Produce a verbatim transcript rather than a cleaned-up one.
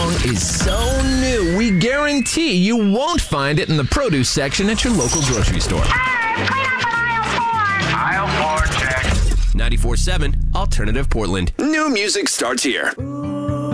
song is so new, we guarantee you won't find it in the produce section at your local grocery store. Hey, clean up on aisle four. Aisle four, check. ninety-four point seven Alternative Portland. New music starts here. Ooh.